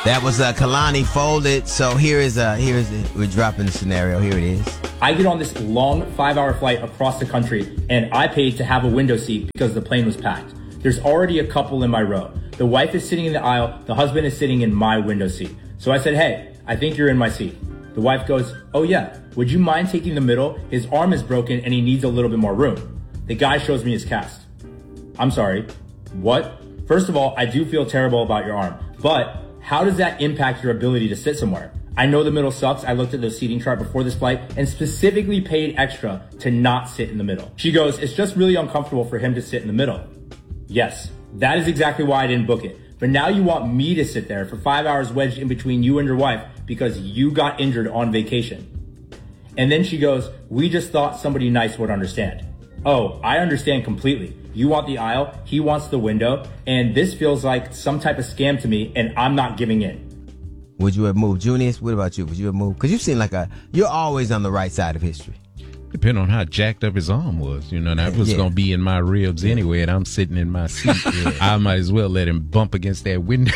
That was Kalani Folded. So we're dropping the scenario. Here it is. I get on this long 5-hour flight across the country, and I paid to have a window seat because the plane was packed. There's already a couple in my row. The wife is sitting in the aisle. The husband is sitting in my window seat. So I said, hey, I think you're in my seat. The wife goes, oh yeah, would you mind taking the middle? His arm is broken and he needs a little bit more room. The guy shows me his cast. I'm sorry, what? First of all, I do feel terrible about your arm, but how does that impact your ability to sit somewhere? I know the middle sucks. I looked at the seating chart before this flight and specifically paid extra to not sit in the middle. She goes, it's just really uncomfortable for him to sit in the middle. Yes, that is exactly why I didn't book it. But now you want me to sit there for 5 hours wedged in between you and your wife because you got injured on vacation. And then she goes, we just thought somebody nice would understand. Oh, I understand completely. You want the aisle, he wants the window, and this feels like some type of scam to me, and I'm not giving in. Would you have moved? Junius, what about you? Would you have moved? Because you seem like you're always on the right side of history. Depending on how jacked up his arm was. That was going to be in my ribs anyway, and I'm sitting in my seat. I might as well let him bump against that window.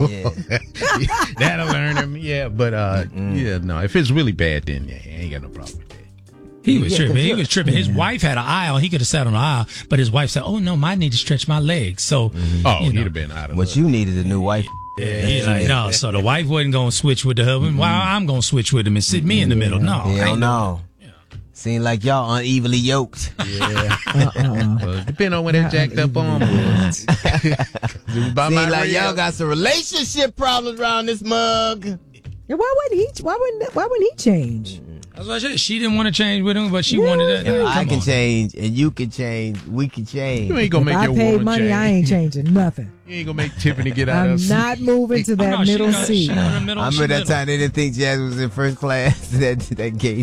That'll learn him. Yeah, but no, if it's really bad, then I ain't got no problem with that. He was tripping. His wife had an aisle. He could have sat on the aisle, but his wife said, oh, no, I need to stretch my legs. So, he'd have been out of What you needed a new wife. He's like, no, so the wife wasn't going to switch with the husband. Well, I'm going to switch with him and sit me in the middle. No. Hell no. Seem like y'all unevenly yoked. Yeah. Well, depending on where that jacked up arm was. Seem like y'all got some relationship problems around this mug. Yeah, why wouldn't he change? That's what I said. She didn't want to change with him, but she wanted that. I can change, and you can change. We can change. You ain't gonna make your woman change. I paid money. Change. I ain't changing nothing. You ain't gonna make Tiffany get out of her seat. I'm not moving to that middle seat. I remember that time they didn't think Jazz was in first class. that gate.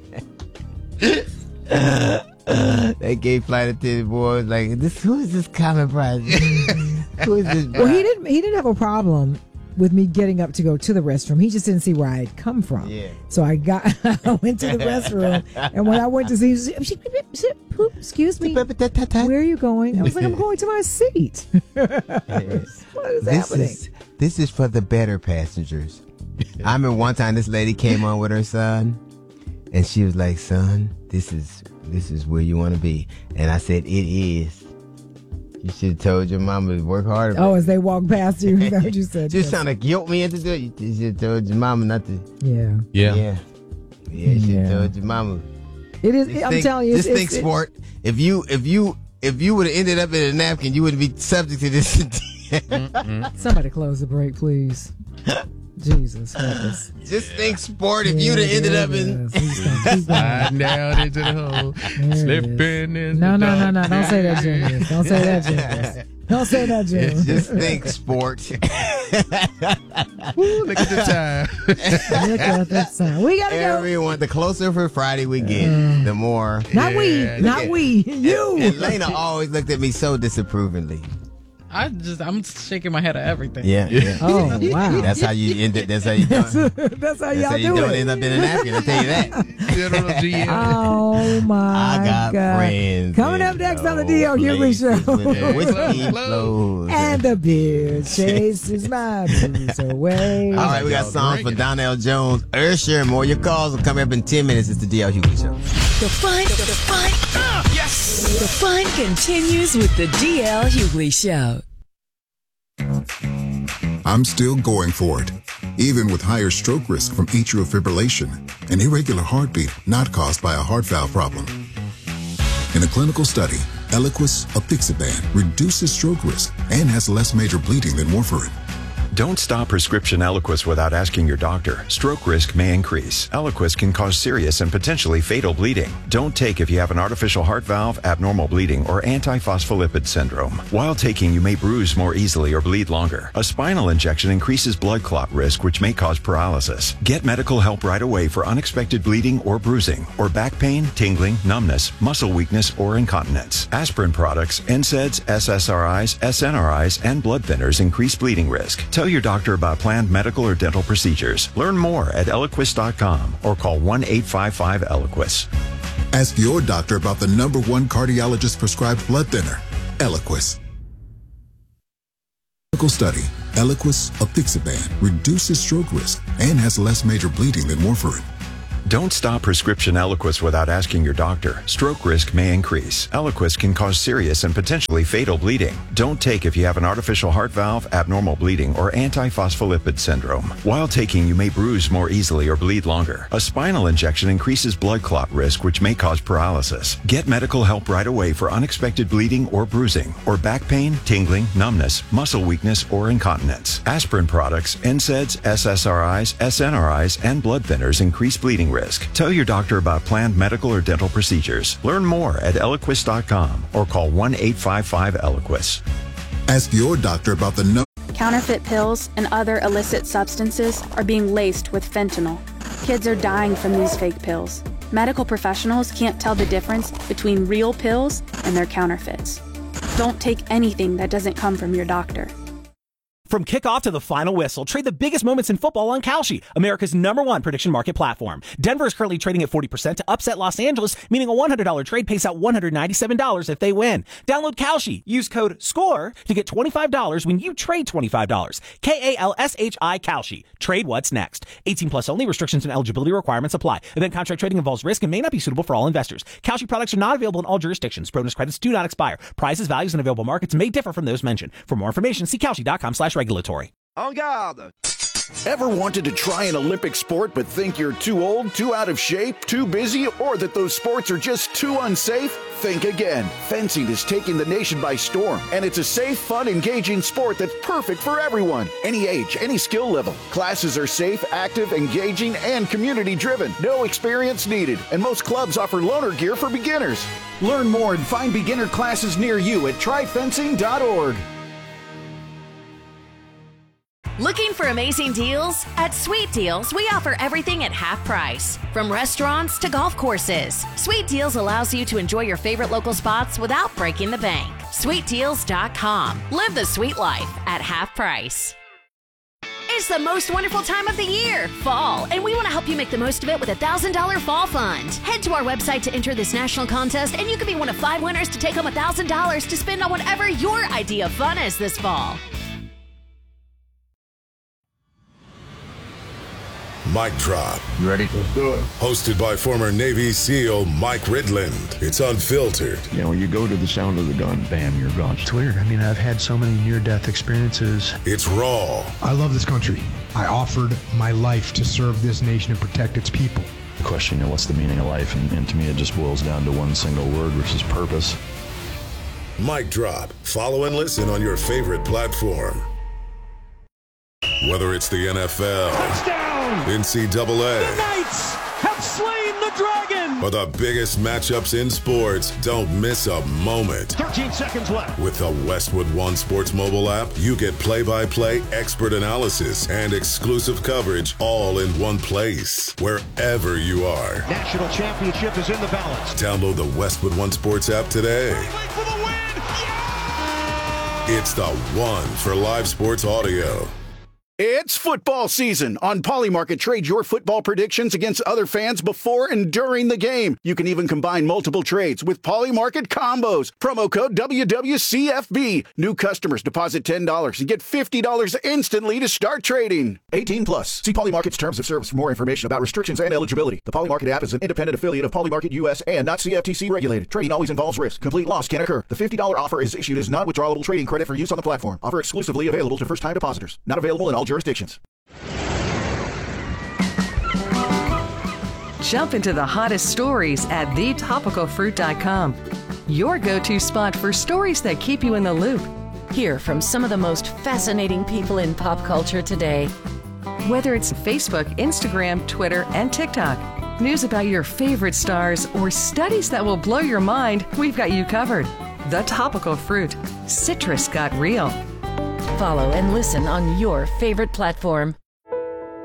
That gay flight attendant boy was like, who is this common prize? Who is this? Well, he didn't have a problem with me getting up to go to the restroom. He just didn't see where I had come from. Yeah. So I went to the restroom, and when I went to see, excuse me, where are you going? I was like, I'm going to my seat. What is happening? This is for the better passengers. I remember one time this lady came on with her son, and she was like, son, this is where you want to be. And I said, it is. You should have told your mama to work harder. Oh, as they walk past you, is that what you said? Just trying to guilt me into doing it. You should have told your mama not to. Yeah. You should have told your mama. It is. I'm telling you. Just think, sport. If you would have ended up in a napkin, you wouldn't be subject to this. Somebody close the break, please. Jesus help us. Just think, sport. If you'd have ended up in sliding down into the hole, slipping in. No. Don't say that, Junior. Don't say that, Junior. Don't say that, Junior. Just think, sport. Woo, look at the time. Look at the time. We gotta go. Everyone, the closer for Friday we get, the more. Not we. You. And Lena always looked at me so disapprovingly. I'm shaking my head at everything. Yeah. Oh, wow. That's how you end it. That's how you do it. That's how y'all do it. End up in a napkin, I'll tell you that. Oh, my I got God. friends. Coming up next on the D.L. Hughley Show. And the beer chases my blues away. All right, we got songs for Donnell Jones, Usher, and more. Your calls will come up in 10 minutes. It's the D.L. Hughley Show. The fun continues with the D.L. Hughley Show. I'm still going for it, even with higher stroke risk from atrial fibrillation, an irregular heartbeat not caused by a heart valve problem. In a clinical study, Eliquis apixaban reduces stroke risk and has less major bleeding than warfarin. Don't stop prescription Eliquis without asking your doctor. Stroke risk may increase. Eliquis can cause serious and potentially fatal bleeding. Don't take if you have an artificial heart valve, abnormal bleeding, or antiphospholipid syndrome. While taking, you may bruise more easily or bleed longer. A spinal injection increases blood clot risk, which may cause paralysis. Get medical help right away for unexpected bleeding or bruising, or back pain, tingling, numbness, muscle weakness, or incontinence. Aspirin products, NSAIDs, SSRIs, SNRIs, and blood thinners increase bleeding risk. Tell your doctor about planned medical or dental procedures. Learn more at Eliquis.com or call 1-855-ELIQUIS. Ask your doctor about the #1 cardiologist prescribed blood thinner, Eliquis. Clinical study, Eliquis apixaban reduces stroke risk and has less major bleeding than warfarin. Don't stop prescription Eliquis without asking your doctor. Stroke risk may increase. Eliquis can cause serious and potentially fatal bleeding. Don't take if you have an artificial heart valve, abnormal bleeding, or antiphospholipid syndrome. While taking, you may bruise more easily or bleed longer. A spinal injection increases blood clot risk, which may cause paralysis. Get medical help right away for unexpected bleeding or bruising, or back pain, tingling, numbness, muscle weakness, or incontinence. Aspirin products, NSAIDs, SSRIs, SNRIs, and blood thinners increase bleeding risk. Tell your doctor about planned medical or dental procedures. Learn more at Eliquis.com or call 1-855-ELIQUIS. Ask your doctor about the Counterfeit pills and other illicit substances are being laced with fentanyl. Kids are dying from these fake pills. Medical professionals can't tell the difference between real pills and their counterfeits. Don't take anything that doesn't come from your doctor. From kickoff to the final whistle, trade the biggest moments in football on Kalshi, America's #1 prediction market platform. Denver is currently trading at 40% to upset Los Angeles, meaning a $100 trade pays out $197 if they win. Download Kalshi. Use code SCORE to get $25 when you trade $25. KALSHI Kalshi. Trade what's next. 18 plus only. Restrictions and eligibility requirements apply. Event contract trading involves risk and may not be suitable for all investors. Kalshi products are not available in all jurisdictions. Bonus credits do not expire. Prices, values, and available markets may differ from those mentioned. For more information, see Kalshi.com/regulatory. En garde! Ever wanted to try an Olympic sport but think you're too old, too out of shape, too busy, or that those sports are just too unsafe? Think again. Fencing is taking the nation by storm, and it's a safe, fun, engaging sport that's perfect for everyone. Any age, any skill level. Classes are safe, active, engaging, and community-driven. No experience needed, and most clubs offer loaner gear for beginners. Learn more and find beginner classes near you at tryfencing.org. Looking for amazing deals? At Sweet Deals, we offer everything at half price. From restaurants to golf courses, Sweet Deals allows you to enjoy your favorite local spots without breaking the bank. SweetDeals.com. Live the sweet life at half price. It's the most wonderful time of the year, fall, and we want to help you make the most of it with a $1,000 fall fund. Head to our website to enter this national contest, and you could be one of 5 winners to take home $1,000 to spend on whatever your idea of fun is this fall. Mic Drop. You ready? Let's do it. Hosted by former Navy SEAL Mike Ridland. It's unfiltered. You know, you go to the sound of the gun, bam, you're gone. It's weird. I mean, I've had so many near-death experiences. It's raw. I love this country. I offered my life to serve this nation and protect its people. The question, you know, what's the meaning of life? And to me, it just boils down to one single word, which is purpose. Mic Drop. Follow and listen on your favorite platform. Whether it's the NFL, touchdown! NCAA, the Knights have slain the dragon! Or the biggest matchups in sports, don't miss a moment. 13 seconds left. With the Westwood One Sports mobile app, you get play-by-play expert analysis and exclusive coverage all in one place, wherever you are. National championship is in the balance. Download the Westwood One Sports app today. For the win! Yeah! It's the one for live sports audio. It's football season. On Polymarket, trade your football predictions against other fans before and during the game. You can even combine multiple trades with Polymarket combos. Promo code WWCFB. New customers deposit $10 and get $50 instantly to start trading. 18 plus. See Polymarket's terms of service for more information about restrictions and eligibility. The Polymarket app is an independent affiliate of Polymarket US and not CFTC regulated. Trading always involves risk. Complete loss can occur. The $50 offer is issued as non-withdrawable trading credit for use on the platform. Offer exclusively available to first-time depositors. Not available in all jurisdictions. Jump into the hottest stories at thetopicalfruit.com. Your go-to spot for stories that keep you in the loop. Hear from some of the most fascinating people in pop culture today. Whether it's Facebook, Instagram, Twitter, and TikTok, news about your favorite stars, or studies that will blow your mind, we've got you covered. The Topical Fruit. Citrus got real. Follow and listen on your favorite platform.